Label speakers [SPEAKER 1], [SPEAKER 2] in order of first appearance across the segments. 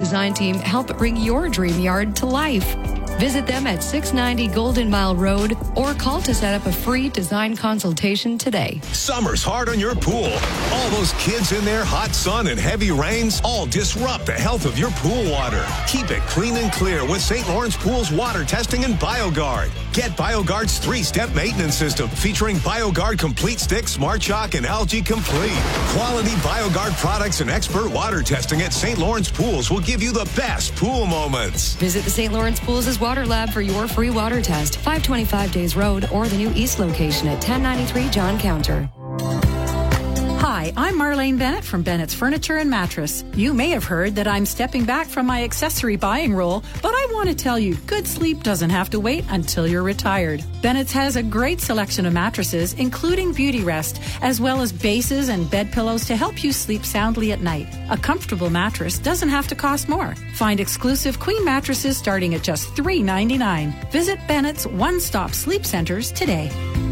[SPEAKER 1] design team help bring your dream yard to life. Visit them at 690 Golden Mile Road or call to set up a free design consultation today.
[SPEAKER 2] Summer's hard on your pool. All those kids in there, hot sun and heavy rains, all disrupt the health of your pool water. Keep it clean and clear with St. Lawrence Pool's water testing and BioGuard. Get BioGuard's 3-step maintenance system featuring BioGuard Complete Stick, Smart Shock, and Algae Complete. Quality BioGuard products and expert water testing at St. Lawrence Pools will give you the best pool moments.
[SPEAKER 1] Visit the St. Lawrence Pools' Water Lab for your free water test, 525 Days Road, or the new East location at 1093 John Counter.
[SPEAKER 3] Hi, I'm Marlene Bennett from Bennett's Furniture and Mattress. You may have heard that I'm stepping back from my accessory buying role, but I want to tell you, good sleep doesn't have to wait until you're retired. Bennett's has a great selection of mattresses, including Beauty Rest, as well as bases and bed pillows to help you sleep soundly at night. A comfortable mattress doesn't have to cost more. Find exclusive queen mattresses starting at just $3.99. Visit Bennett's one-stop sleep centers today.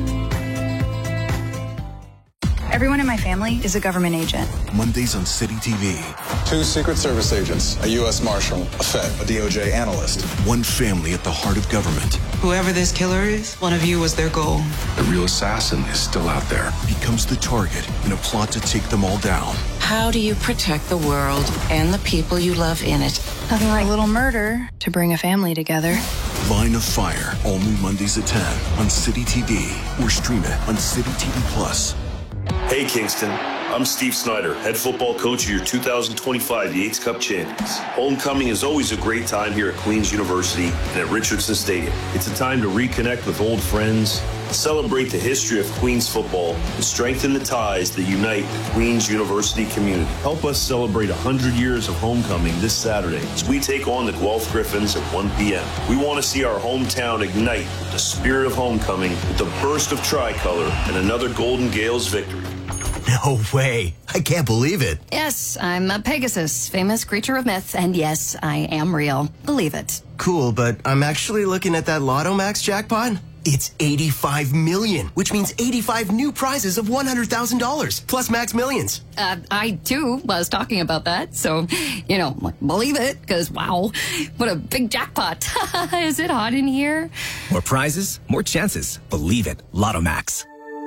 [SPEAKER 4] Everyone in my family is a government agent.
[SPEAKER 5] Mondays on City TV.
[SPEAKER 6] 2 Secret Service agents, a U.S. Marshal, a Fed, a DOJ analyst.
[SPEAKER 5] One family at the heart of government.
[SPEAKER 7] Whoever this killer is, one of you was their goal.
[SPEAKER 8] The real assassin is still out there.
[SPEAKER 5] Becomes the target in a plot to take them all down.
[SPEAKER 9] How do you protect the world and the people you love in it?
[SPEAKER 4] Nothing like a little murder to bring a family together.
[SPEAKER 5] Line of Fire, all new Mondays at 10 on City TV or stream it on City TV Plus.
[SPEAKER 10] Hey Kingston, I'm Steve Snyder, head football coach of your 2025 Yates Cup champions. Homecoming is always a great time here at Queen's University and at Richardson Stadium. It's a time to reconnect with old friends, celebrate the history of Queen's football, and strengthen the ties that unite the Queen's University community. Help us celebrate 100 years of homecoming this Saturday as we take on the Guelph Griffins at 1 p.m. We want to see our hometown ignite with the spirit of homecoming with a burst of tricolor and another Golden Gales victory.
[SPEAKER 11] No way. I can't believe it.
[SPEAKER 12] Yes, I'm a Pegasus, famous creature of myth, and yes, I am real. Believe it.
[SPEAKER 11] Cool, but I'm actually looking at that Lotto Max jackpot. It's 85 million, which means 85 new prizes of $100,000, plus Max Millions.
[SPEAKER 12] I, too, was talking about that, so, believe it, because, wow, what a big jackpot. Is it hot in here?
[SPEAKER 13] More prizes, more chances. Believe it. Lotto Max.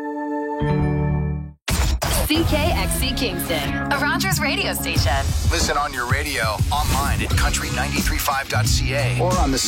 [SPEAKER 14] CKXC Kingston, a Rogers radio station.
[SPEAKER 15] Listen on your radio, online at country935.ca,
[SPEAKER 6] or on the